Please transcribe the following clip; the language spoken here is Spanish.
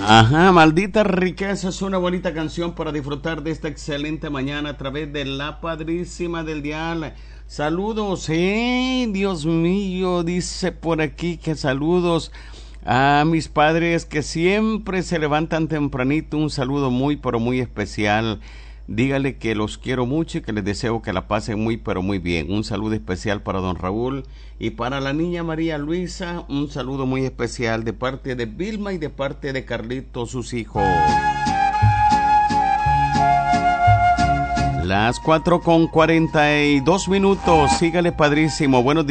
Ajá, maldita riqueza es una bonita canción para disfrutar de esta excelente mañana a través de la padrísima del dial. Saludos, Dios mío, dice por aquí que saludos a mis padres que siempre se levantan tempranito. Un saludo muy pero muy especial. Dígale que los quiero mucho y que les deseo que la pasen muy pero muy bien. Un saludo especial para don Raúl y para la niña María Luisa. Un saludo muy especial de parte de Vilma y de parte de Carlitos, sus hijos. Las 4:42. Sígale, padrísimo. Buenos días.